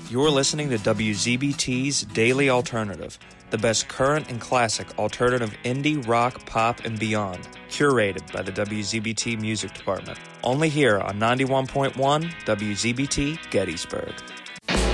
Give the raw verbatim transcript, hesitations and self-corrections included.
You're listening to W Z B T's Daily Alternative, the best current and classic alternative indie, rock, pop, and beyond, curated by the W Z B T Music Department. Only here on ninety-one point one W Z B T Gettysburg.